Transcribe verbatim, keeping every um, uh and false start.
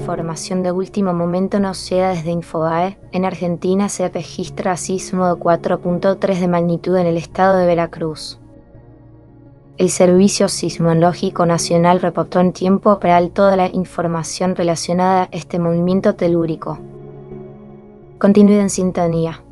información de último momento nos llega desde Infobae. En Argentina se registra sismo de cuatro punto tres de magnitud en el estado de Veracruz. El Servicio Sismológico Nacional reportó en tiempo real toda la información relacionada a este movimiento telúrico. Continúe en sintonía.